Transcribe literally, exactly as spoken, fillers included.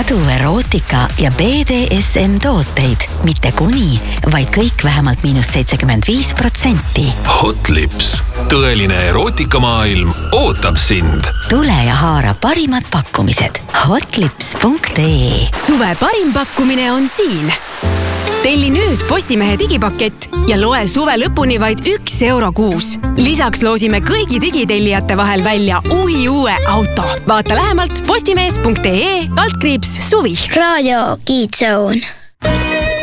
sadu erootika ja B D S M tooteid. Mitte kuni, vaid kõik vähemalt miinus seitsekümmend viis protsenti. Hot Lips. Tõeline erootikamaailm ootab sind. Tule ja haara parimad pakkumised. hotlips punkt ee. Suve parim pakkumine on siin. Telli nüüd Postimehe digipakett ja loe suve lõpuni vaid üks euro kuus. Lisaks loosime kõigi digitellijate vahel välja uhi uue auto. Vaata lähemalt postimees punkt ee, altkriips suvi. Raadio Kiitsoon.